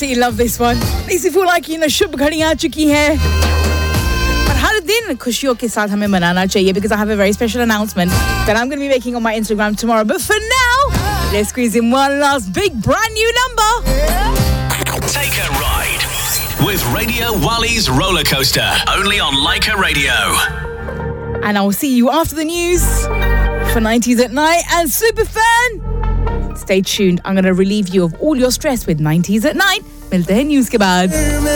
absolutely love this one. Makes me feel like, शुभ घड़ी आ चुकी है. But हर दिन खुशियों के साथ हमें मनाना चाहिए because I have a very special announcement that I'm going to be making on my Instagram tomorrow. But for now, let's squeeze in one last big brand new number. Take a ride with Radio Wali's roller coaster, only on Leica Radio. And I will see you after the news for 90s at Night. And Superfan, stay tuned. I'm going to relieve you of all your stress with 90s at Night. मिलते हैं news के बाद.